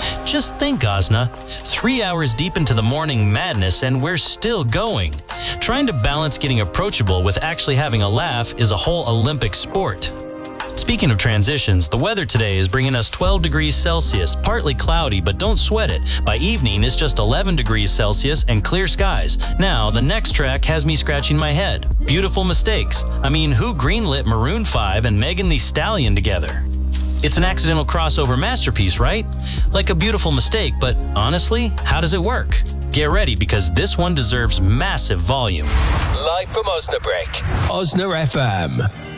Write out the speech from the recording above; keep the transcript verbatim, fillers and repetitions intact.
Just think, Osna, three hours deep into the morning madness and we're still going. Trying to balance getting approachable with actually having a laugh is a whole Olympic sport. Speaking of transitions, the weather today is bringing us twelve degrees Celsius, partly cloudy, but don't sweat it. By evening, it's just eleven degrees Celsius and clear skies. Now, the next track has me scratching my head. Beautiful Mistakes. I mean, who greenlit Maroon five and Megan Thee Stallion together? It's an accidental crossover masterpiece, right? Like a beautiful mistake, but honestly, how does it work? Get ready, because this one deserves massive volume. Live from Osnabrück, Osna F M.